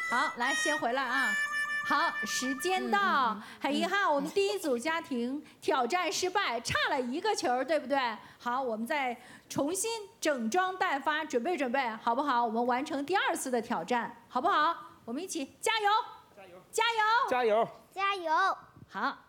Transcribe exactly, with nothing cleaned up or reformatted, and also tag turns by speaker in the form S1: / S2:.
S1: 好，来，先回来啊。好，时间到。嗯嗯嗯、很遗憾，我们第一组家庭挑战失败，差了一个球，对不对？好，我们再重新整装待发，准备准备，好不好？我们完成第二次的挑战，好不好？我们一起加油！加油！加油！
S2: 加油！
S3: 加油！
S1: 好。